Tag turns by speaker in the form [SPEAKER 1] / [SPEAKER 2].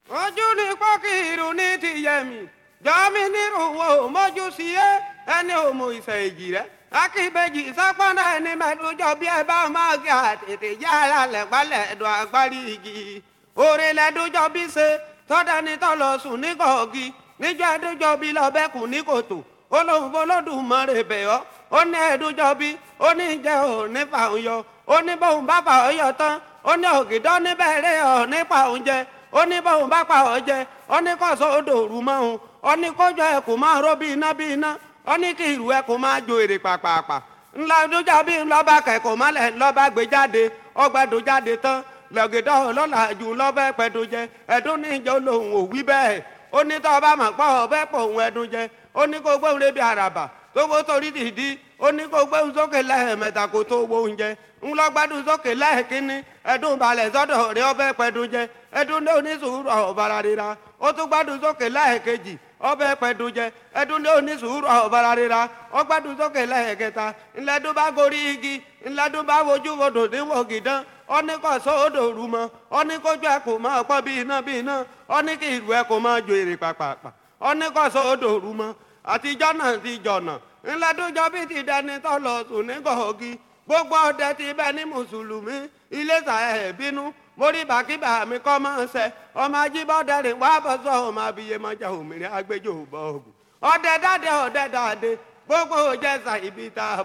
[SPEAKER 1] ojú ni pọ́kìrù ní ti yẹmi jọ́mi nírúwọ́ mọ́jú sí ẹni òmù ìṣẹ̀ èjì rẹ̀ akíbejì sápọ́nà ẹni mẹ́tòjọ́ bí ẹ bá máa gé àtètè yára lẹ̀pálẹ̀ ẹ̀dùn àgbárí igi òrè lẹ́dọ́jọ́ bí ṣe tọ́dání tọ́lọ sùn ní kọ̀ọ̀gì níjọ́ ẹ̀dọ́jọ́ bí lọ́bẹ̀kùn ní kòtò olóhùn Olódùmarè bẹ̀ ọ́ ó ní ẹ̀dọ́jọ́ bí ó ní jẹ́ ò ní fàún yọ ó ní bóun bá fà ọ́ yọ tán ó ní ògìdọ́ níbẹ̀rẹ̀ ọ̀ nípa oúnjẹ ó ní bóun bá pa ọ́ jẹ ó ní kọ́sọ́ odò òru mọ́ òun ó ní kójọ ẹ̀kú máa ró bí iná ó ní kí ìrù ẹ̀kú máa jo èrè pàpàpà ńlá dújà bí ńlọ́ba kẹ̀kọ́ mọ́lẹ̀ ńlọ́ba gbé jáde ọgbẹ́dọ̀ jáde tán lọ́gìdọ́ ọlọ́lá jù ńlọ́bẹ̀ pẹ̀dọ̀ jẹ ẹ̀dùn níjọ́ lòun ò wí bẹ́ẹ̀ ó ní tọ́ ọba mà pọ̀ ọbẹ̀ pọ̀ òun ẹ̀dùn jẹ ó ní kó gbóhùn lébi àràbà tó kó torí dìdí ó ní kó gbóhùn sókè lẹ́ẹ̀mẹ́ta kó tó wo oúnjẹ ńlọgbádùn sókè lẹ́ẹ̀kínní ẹ̀dùn balẹ̀ sọ́dọ̀ rẹ̀ ọbẹ̀ pẹ̀dùn jẹ ẹ̀dùn ní onísùúrù ọ̀bàrà rira ó tún gbádùn sókè lẹ́ẹ̀kejì ọbẹ̀ pẹ̀dùn jẹ ẹ̀dùn ní onísùúrù ọ̀bàrà rira ó gbádùn sókè lẹ́ẹ̀kẹta ńlẹ́dùn bá gorí igi ńlẹ́dùn bá wojú wodò níwò gìdán ó ní kó sódò rú mọ́ ó ní kójú ẹ̀ kò máa pọ́ bí iná ó ní kí ìlú ẹ̀ kò máa jo èrè pàpàpà ó ní kó sódò rú mọ́ àtijọ́ náà ti jọ̀nà ńlẹ́dùnjọ́ bí ti dẹni tó lọ sùn ní gọ̀ọ́gì gbogbo ọdẹ ti bẹ ní mùsùlùmí Iléṣà ẹ̀ bínú mórí bàkíbà mi kọ́ máa ń sẹ ọmọ ajíbọ́dẹ̀rìn wá bọ́ sọ ọmọ abiyemọjà òmìnira agbẹjọ́ bọ́ọ̀gù ọdẹ dáde gbogbo òjẹsà ibi tá a